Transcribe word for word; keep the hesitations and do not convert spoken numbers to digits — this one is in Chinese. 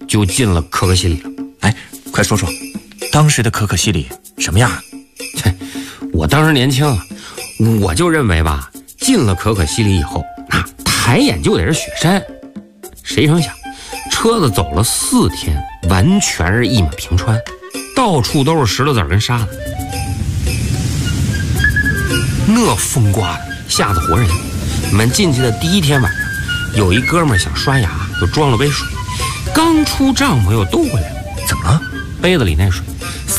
就进了可可西里了。 哎，快说说，当时的可可西里什么样啊？ 我当时年轻啊，我就认为吧，进了可可西里以后，那抬眼就得是雪山。谁成想，车子走了四天，完全是一马平川，到处都是石头子跟沙子，那风刮的吓得活人。我们进去的第一天晚上，有一哥们想刷牙，就装了杯水，刚出帐篷又兜回来了。 怎么了？ 杯子里那水